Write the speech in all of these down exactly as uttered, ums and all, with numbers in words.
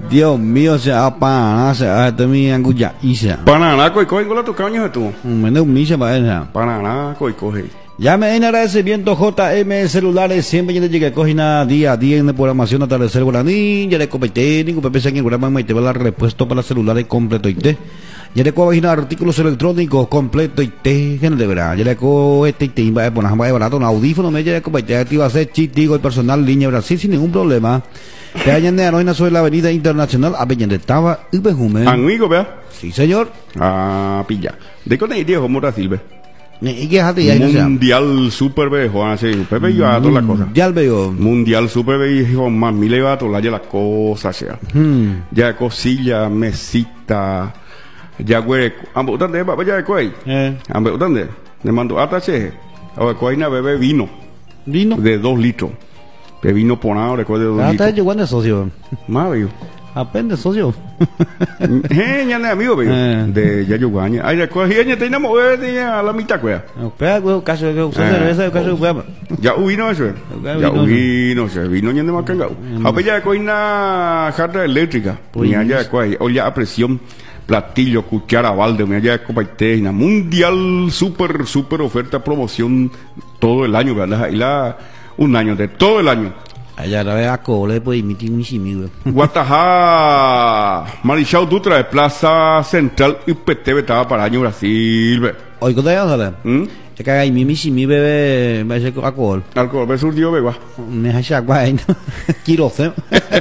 Dios mío, se ha para, se ha también angulla y se. Paraná, coi coi, gola tu caño de tu. Menos un misa para esa. Paraná, coi coi. Llame en agradecimiento J M Celulares, siempre ya llega cogina día a día en la programación atardecer guaraní, ya le compete, ningún P P C en el programa y te va a dar repuesto para celulares completo y te. Ya le cogina artículos electrónicos completo y te, general de verdad. Ya le cojo este y te va a poner barato un audífono, me ya le compete, activa ser chitigo el personal línea Brasil sin ningún problema. Te hallan de Anoina sobre la avenida internacional, a Peña de Taba, y Bejume. Amigo, vea. Sí, señor. Ah, pilla. ¿De qué te diría como Brasil, ve? ¿Y qué hace ya? Mundial Super ve, Juan, sí. Pepe yo a todas las cosas. Mundial veo. Mundial Super ve, Juan, más mil le va a todas las cosas, sea. Hmm. Ya cosilla, mesita, ya güey. Ambos, ¿dónde va? Ya güey. Eh. Ambos, ¿dónde? Le mando hasta che. Ahora, coina bebé vino. Vino. De dos litros. De vino ponado, recuerdo de dos Hasta litros. llegó en el socio. Más, veo. Apenas socio. Eh, ya no es amigo, veo. Eh. De ya yo gaña. Ay, recuerdo, ya tenemos a la mitad, güey. Espera, güey, caso de que usted cerveza, caso de güey. Ya vino eso. Ya vino eso. Vino ya no me ha cagado. A ver, ya hay una jarra eléctrica. Mira, ya hay olla a presión, platillo, cuchara, balde. Mira, ya hay una mundial, super, super oferta, promoción todo el año, ¿verdad? Y la, un año, de todo el año. Allá la vez a cole, pues, emitir un chimigo. Guatajá, Marichal Dutra de Plaza Central I P T estaba para año Brasil, ve. Oye, ¿qué te llamas, ¿Mm? Es que hay mi mi bebé, va a ser alcohol. Alcohol, ve surtido, beba. Me hace agua, ¿no? Quiero hacer.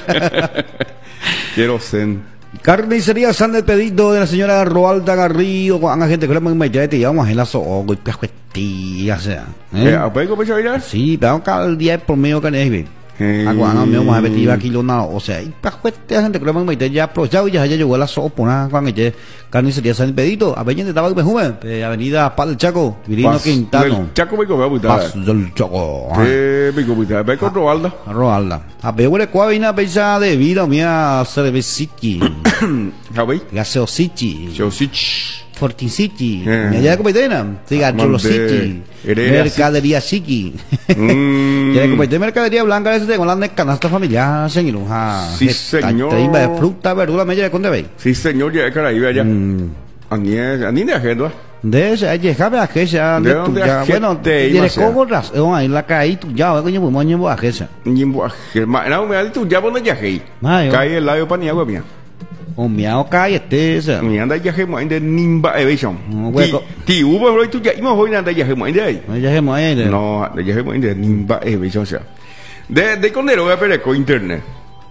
Quiero sen. Carnicería San del Pedido de la señora Roalda Garrido, con gente que le hemos invitado y vamos a la soga y pescuetilla, o sea. ¿Eh? ¿A poco me a Sí, pero cada día por medio que es, agua, no me vamos a ver aquí lo nada, o sea, y pescuetilla gente que le hemos invitado ya aprovechado y ya llegó la soga, con ella Carnicería San del Pedido, a veinte estaba que me avenida Paz del Chaco, Virino Quintano. Chaco me comió puta. Paz del Chaco. Eh, me comió puta, ve con Roalda. Roalda. A ver, huele cuavina pesa de vida mía cerveciki. ¿Sabéis? Gaseosichi. Chosich. Forticichi. Eh. Me allá de competena. Cigarrolosichi. Mercadería Siki. Mm. Ya de competena mercadería blanca ese con la canasta familiar, señor. Sí, señor. Te de fruta, verdura, me lleva con de Sí, señor, ya cara ahí allá. Mm. Ani ani de agenda. De ese, allí, jabe a que sea ¿De de tu dónde ya. agente Bueno, iba tiene a ser? como razón, ahí la caí tu ya, coño, pues moño a que sea. Nimbo agema. No, me ha dicho ya pone ya hei. Mayo. Cae el labio para ni agua mía. O miao cae este ese. Mi anda ya hei de nimba evasion. No, Ti hueco. ti ubo hoy tu ya imo hoy anda ya hei de ahí. Ya se muere. No, de ya hei de nimba evasion sea. De de condero voy a ver con internet.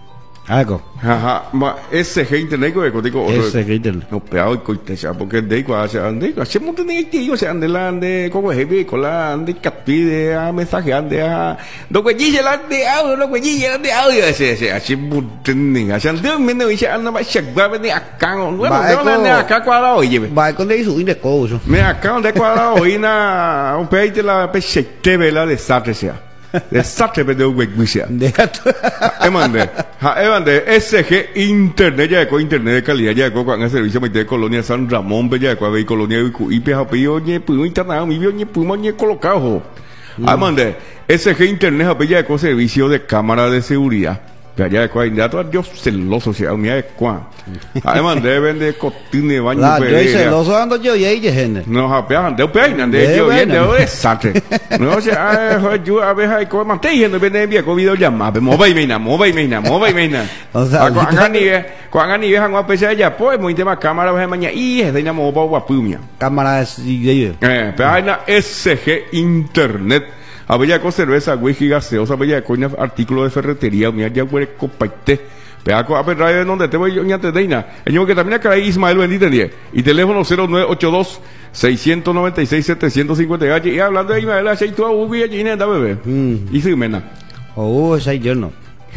Algo. Ajá, ma ese G internet que digo Ese que internet. no peor y coite sea porque de igual sea ande hacemos tener que o sea ande la ande como heavy con la ande capide a mensaje ande a do que dice la de audio lo que dice la de audio ese ese así mutning así ande me no dice anda más chagua de acá no no ande acá cuadrado oye Va con eso y de coso. me acá de cuadrado hoy na un peite la peche te vela de satre sea de satre de wegwisia Deja tu. Emande, ha emande, S G Internet ya con internet de calidad ya con el servicio de colonia San Ramón bella con la colonia y pe apio ñe pu internet mi bio ñe pu ñe colocado. Emande, S G Internet bella con servicio de cámara de seguridad. Allá de cuál dato Dios celoso sea mía de cuál. Además deben de cotine baño La yo hice celoso ando yo y ahí gente. no apean de peinan de yo bien de desastre. No sé, yo a veces hay como mantener no viene bien con video llamada, move mina, move mina, move mina. O sea, cuando ni cuando ni vean a pesar ya pues muy tema cámara ve mañana y es de una moba guapumia. Cámara de Eh, pero hay una S G Internet. Había con cerveza, whisky gaseosa, había con artículos de ferretería, mira ya huele copaite. Peaco a radio donde te voy yo ni antes de ina. El que también acá ahí Ismael bendito en y teléfono cero nueve ocho dos seis nueve seis siete cinco cero y hablando de Ismael, así tú a ubi allí nada bebé. Y si mena. Oh, ese es yerno.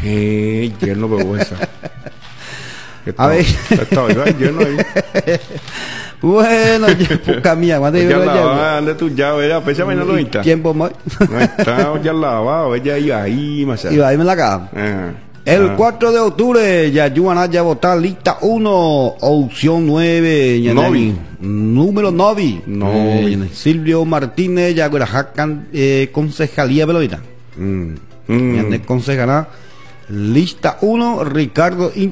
Eh, yerno bebo esa. A ver. Está yerno ahí. Bueno, poca mía, cuando Ya yo la ande tú ya verás, pesa menos lo está. Tiempo más. No está ya lavado, ella iba ahí más Y va a irme la cara. El cuatro de octubre, ya ayudan a votar lista uno, opción nueve, Novi. número nueve. Novi. Eh, Silvio Martínez, ya jacan eh, concejalía Beloita. Mm. Mm. Concejalá, lista uno, Ricardo